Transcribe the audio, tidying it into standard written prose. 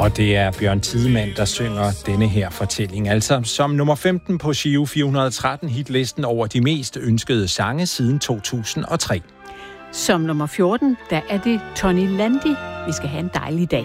Og det er Bjørn Tidemand, der synger denne her fortælling. Altså som nummer 15 på Giro 413 hitlisten over de mest ønskede sange siden 2003. Som nummer 14, der er det Tony Landi. Vi skal have en dejlig dag.